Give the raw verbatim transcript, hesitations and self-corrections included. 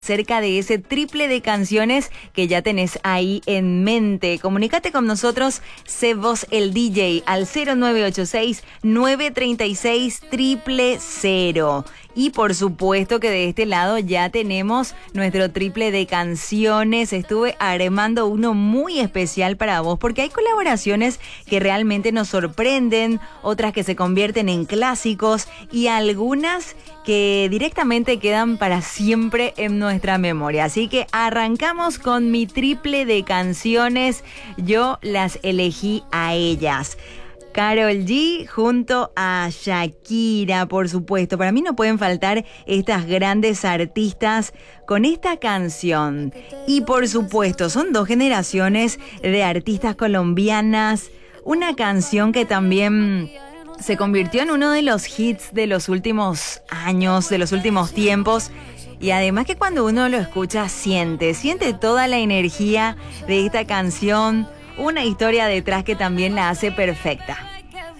cerca de ese triple de canciones que ya tenés ahí en mente. Comunícate con nosotros, sé vos el D J al cero nueve ocho seis, nueve tres seis, cero cero cero. Y por supuesto que de este lado ya tenemos nuestro triple de canciones. Estuve armando uno muy especial para vos porque hay colaboraciones que realmente nos sorprenden, otras que se convierten en clásicos y algunas que directamente quedan para siempre en nuestra memoria. Así que arrancamos con mi triple de canciones. Yo las elegí a ellas. Karol G junto a Shakira, por supuesto. Para mí no pueden faltar estas grandes artistas con esta canción. Y por supuesto, son dos generaciones de artistas colombianas. Una canción que también se convirtió en uno de los hits de los últimos años, de los últimos tiempos. Y además que cuando uno lo escucha, siente, siente toda la energía de esta canción. Una historia detrás que también la hace perfecta.